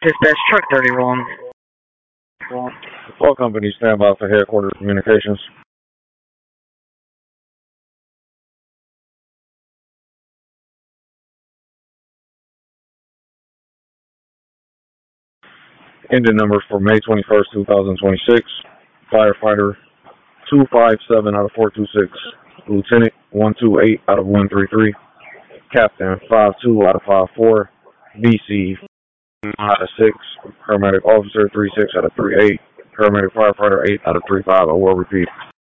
Dispatch truck 31. All companies stand by for headquarters communications. Engine number for May 21st, 2026. Firefighter 257 out of 426. Lieutenant 128 out of 133. Captain 52 out of 54. BC out of 6. Paramedic officer 36 out of 38. Paramedic firefighter 8 out of 35. I will repeat.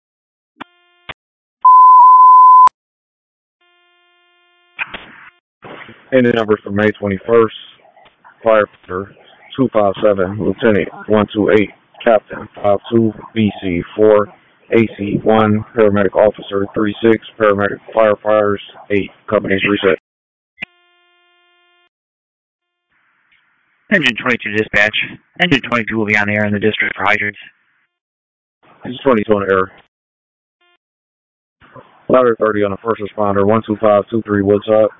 Engine number for May 21st. Firefighter 257, Lieutenant 128, Captain 52, BC 4, AC 1, Paramedic Officer 36, Paramedic Firefighters 8. Companies reset. Engine 22 dispatch. Engine 22 will be on the air in the district for hydrants. Engine 22 on error. Ladder 30 on the first responder, 12523 Woodside.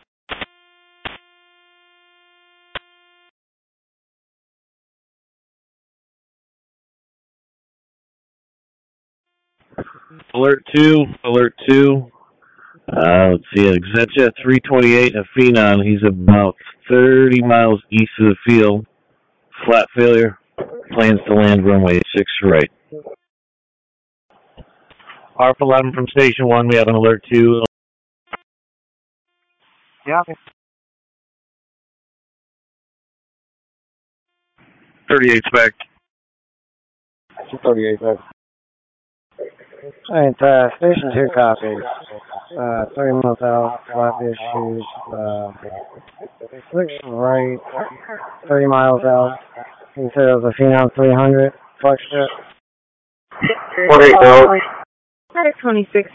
Alert 2. Let's see, Exetjet 328 of Phenon. He's about 30 miles east of the field. Flat failure. Plans to land runway 6 right. ARP 11 from Station 1. We have an Alert 2. Yeah, okay. 38 spec. 38 back. Alright, Station 2 copies. 30 miles out, flat issues, 6 right, 30 miles out. He said it was a Phenom 300 flex jet. 48 out. 26.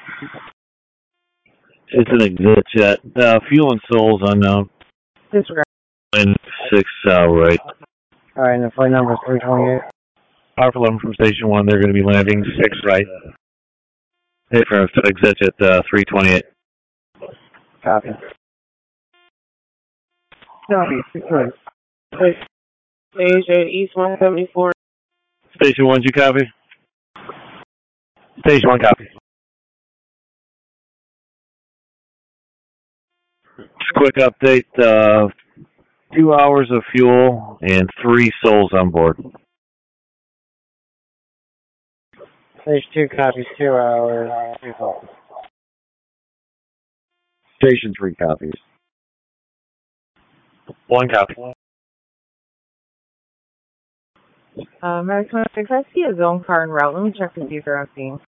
It's an Exetjet. Fuel and souls unknown. Disregard. And 6 right. Alright, and the flight number is 328. ARP 11 from Station 1. They're going to be landing 6 right. Hey, for Exetjet 328. Copy. Copy. 6 right. Stage at East 174. Station 1, you copy? Station 1, copy. Just quick update. 2 hours of fuel and 3 souls on board. Stage 2 copies, 2 hours, 2 calls. Station 3 copies. 1 copy. American 26, I see a zone car en route. Let me check the user on scene.